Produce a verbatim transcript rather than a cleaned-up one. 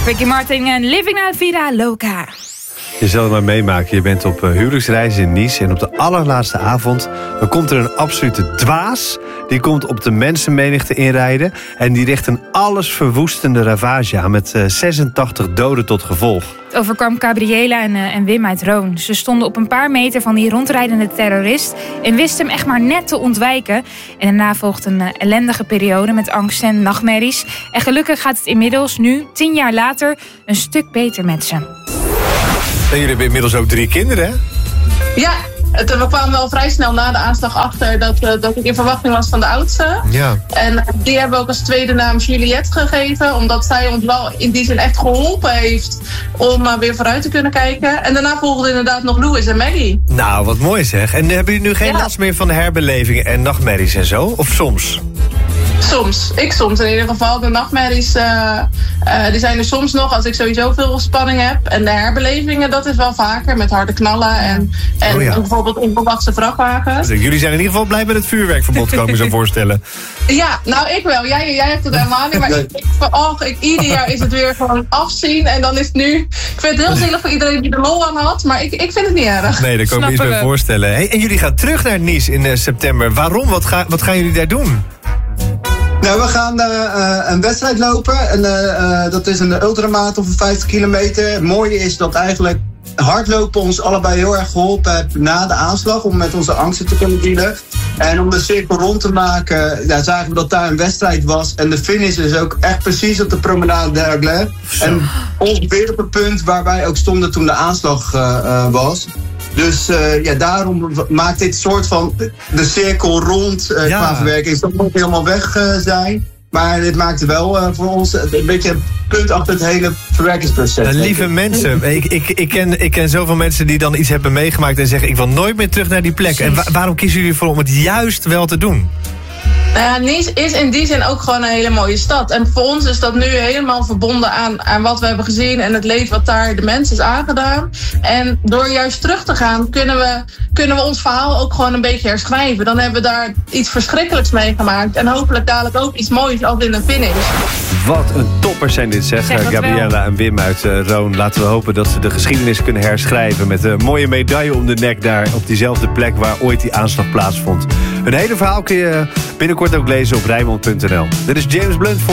Ricky Martin en Living La Vida Loca. Je zal het maar meemaken. Je bent op uh, huwelijksreis in Nice. En op de allerlaatste avond dan komt er een absolute dwaas. Die komt op de mensenmenigte inrijden. En die richt een allesverwoestende ravage aan. Met uh, zesentachtig doden tot gevolg. Het overkwam Gabriela en, uh, en Wim uit Roon. Ze stonden op een paar meter van die rondrijdende terrorist. En wisten hem echt maar net te ontwijken. En daarna volgt een uh, ellendige periode met angst en nachtmerries. En gelukkig gaat het inmiddels nu, tien jaar later, een stuk beter met ze. En jullie hebben inmiddels ook drie kinderen, hè? Ja, het, we kwamen wel vrij snel na de aanslag achter dat, uh, dat ik in verwachting was van de oudste. Ja. En die hebben we ook als tweede naam Juliette gegeven. Omdat zij ons wel in die zin echt geholpen heeft om uh, weer vooruit te kunnen kijken. En daarna volgden inderdaad nog Louis en Maggie. Nou, wat mooi zeg. En hebben jullie nu geen Ja. last meer van herbelevingen en nachtmerries en zo? Of soms? Soms, ik soms in ieder geval. De nachtmerries uh, uh, die zijn er soms nog als ik sowieso veel spanning heb. En de herbelevingen, dat is wel vaker met harde knallen en, en Oh ja. bijvoorbeeld onverwachte vrachtwagens. Dus jullie zijn in ieder geval blij met het vuurwerkverbod, kan ik me zo voorstellen. Ja, nou ik wel. Jij, jij hebt het helemaal niet. Maar ik, ik, oh, ik, ieder jaar is het weer gewoon afzien. En dan is het nu... Ik vind het heel zielig voor iedereen die er lol aan had. Maar ik, ik vind het niet erg. Nee, daar kan ik me iets bij voorstellen. Hey, en jullie gaan terug naar Nice in uh, september. Waarom? Wat, ga, wat gaan jullie daar doen? Nou, we gaan uh, uh, een wedstrijd lopen. En, uh, uh, dat is een ultramaat of een vijftig kilometer. Het mooie is dat eigenlijk hardlopen ons allebei heel erg geholpen heeft na de aanslag. Om met onze angsten te kunnen dealen. En om de cirkel rond te maken, ja, zagen we dat daar een wedstrijd was. En de finish is ook echt precies op de Promenade d'Anglais. En ongeveer op het punt waar wij ook stonden toen de aanslag uh, uh, was. Dus uh, ja, daarom maakt dit soort van de cirkel rond uh, Ja. qua verwerking. Dat moet helemaal weg uh, zijn. Maar dit maakte wel uh, voor ons een beetje een punt achter het hele verwerkingsproces. Uh, lieve mensen, ik, ik, ik, ken, ik ken zoveel mensen die dan iets hebben meegemaakt en zeggen ik wil nooit meer terug naar die plek. En wa- waarom kiezen jullie voor om het juist wel te doen? Nou ja, Nice is in die zin ook gewoon een hele mooie stad. En voor ons is dat nu helemaal verbonden aan, aan wat we hebben gezien en het leed wat daar de mensen is aangedaan. En door juist terug te gaan kunnen we, kunnen we ons verhaal ook gewoon een beetje herschrijven. Dan hebben we daar iets verschrikkelijks meegemaakt en hopelijk dadelijk ook iets moois als in een finish. Wat een toppers zijn dit zeg, Zeg dat Gabriela wel. en Wim uit uh, Roon. Laten we hopen dat ze de geschiedenis kunnen herschrijven met een mooie medaille om de nek daar op diezelfde plek waar ooit die aanslag plaatsvond. Hun hele verhaal kun je binnenkort ook lezen op Rijnmond punt n l. Dit is James Blunt voor